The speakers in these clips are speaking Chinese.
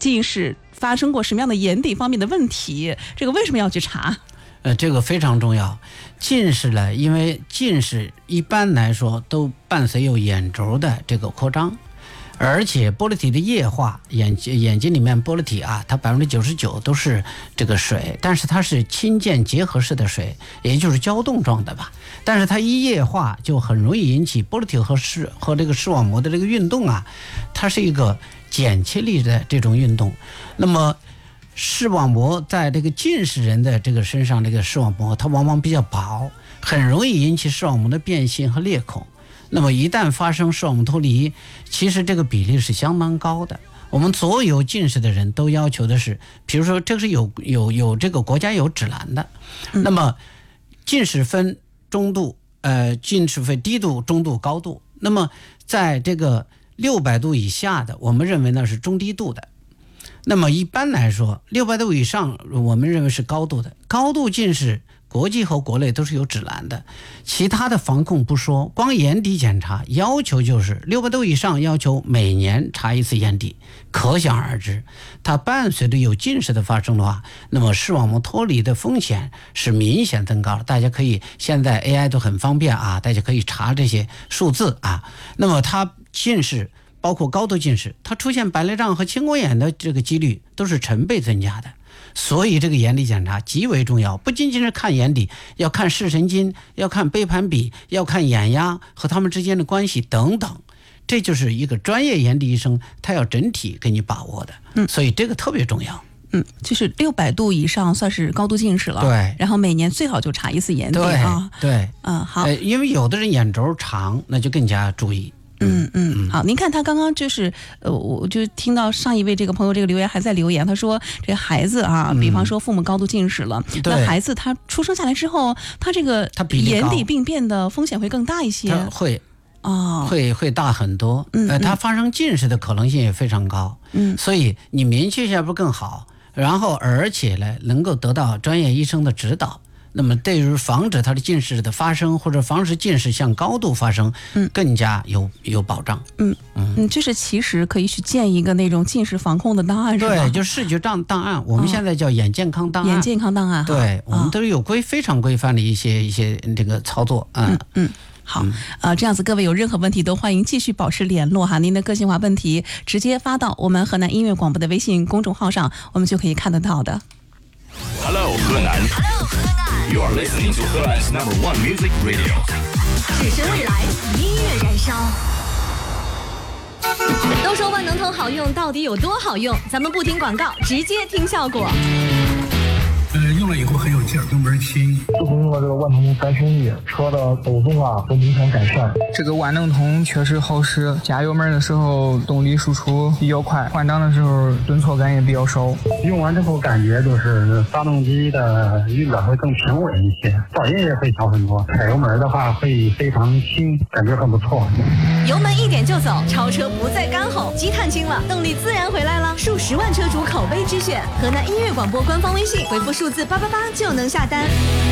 近视发生过什么样的眼底方面的问题？这个为什么要去查？ 这个非常重要。近视呢，因为近视一般来说都伴随有眼轴的这个扩张，而且玻璃体的液化，眼睛里面玻璃体啊，它99%都是这个水，但是它是氢键结合式的水，也就是胶冻状的吧。但是它一液化就很容易引起玻璃体和这个视网膜的这个运动啊，它是一个剪切力的这种运动。那么视网膜在这个近视人的这个身上，这个视网膜它往往比较薄，很容易引起视网膜的变形和裂孔。那么一旦发生视网膜脱离，其实这个比例是相当高的。我们所有近视的人都要求的是，比如说这个是有这个国家有指南的。那么近视分中度，近视分低度、中度、高度。那么在这个600度以下的，我们认为那是中低度的。那么一般来说600度以上我们认为是高度的。高度近视国际和国内都是有指南的，其他的防控不说，光眼底检查要求就是600度以上要求每年查一次眼底。可想而知，它伴随着有近视的发生的话，那么视网膜脱离的风险是明显增高了。大家可以，现在 AI 都很方便啊，大家可以查这些数字啊。那么它近视包括高度近视，它出现白内障和青光眼的这个几率都是成倍增加的。所以这个眼底检查极为重要，不仅仅是看眼底，要看视神经，要看背盘比，要看眼压和它们之间的关系等等。这就是一个专业眼底医生他要整体给你把握的。所以这个特别重要。 就是600度以上算是高度近视了。 对， 然后每年最好就查一次眼底啊。 对， 好。 因为有的人眼轴长，那就更加注意。 好，您看他刚刚就是我就听到上一位这个朋友这个留言还在留言，他说这个孩子啊，比方说父母高度近视了，那孩子他出生下来之后，他这个眼底病变的风险会更大一些。会大很多。它发生近视的可能性也非常高。所以你明确一下不更好，然后而且呢能够得到专业医生的指导。那么对于防止它的近视的发生，或者防止近视向高度发生，更加有保障。 就是其实可以去建一个那种近视防控的档案，是吧？ 对，就视觉档案，我们现在叫眼健康档案。 眼健康档案， 对，我们都有非常规范的一些这个操作。 好，这样子各位有任何问题都欢迎继续保持联络哈，您的个性化问题直接发到我们河南音乐广播的微信公众号上，我们就可以看得到的。 Hello 河南 You are listening to 河南 #1 Music Radio。 只身未来，音乐燃烧。都说万能通好用，到底有多好用？咱们不听广告，直接听效果。 用了以后很有劲儿，油门轻。 自从用了这个万能通3升液，车的抖动啊都明显改善。 这个万能通确实好使，加油门的时候动力输出比较快，换挡的时候顿挫感也比较少。 用完之后感觉就是发动机的运转会更平稳一些，噪音也会小很多。踩油门的话会非常轻，感觉很不错。 油门一点就走，超车不再干吼，积碳轻了，动力自然回来了。数10万车主口碑之选，河南音乐广播官方微信回复数字888就能下单。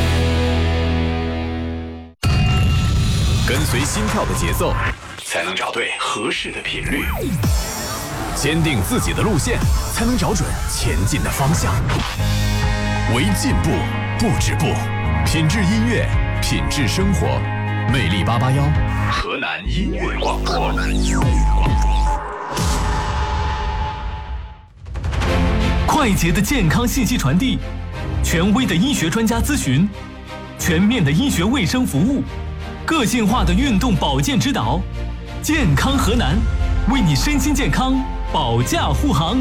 跟随心跳的节奏，才能找对合适的频率；坚定自己的路线，才能找准前进的方向。为进步不止步，品质音乐，品质生活。魅力881，河南音乐广播。 快捷的健康信息传递，权威的医学专家咨询，全面的医学卫生服务，个性化的运动保健指导。健康河南，为你身心健康保驾护航。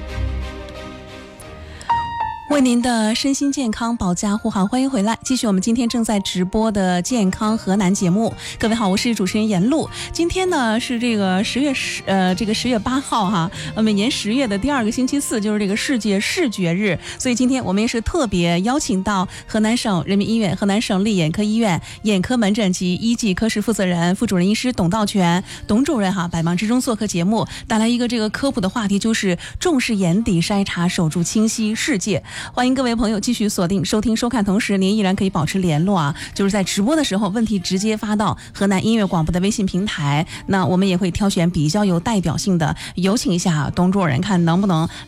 为您的身心健康保驾护航，欢迎回来，继续我们今天正在直播的健康河南节目。各位好，我是主持人严露。今天呢是这个10月8号哈，每年10月的第2个星期四就是这个世界视觉日，所以今天我们也是特别邀请到河南省人民医院河南省立眼科医院眼科门诊及医技科室负责人、副主任医师董道全董主任哈，百忙之中做客节目，带来一个这个科普的话题，就是重视眼底筛查，守住清晰世界。欢迎各位朋友继续锁定收听收看，同时您依然可以保持联络啊，就是在直播的时候问题直接发到河南音乐广播的微信平台，那我们也会挑选比较有代表性的，有请一下董主任，看能不能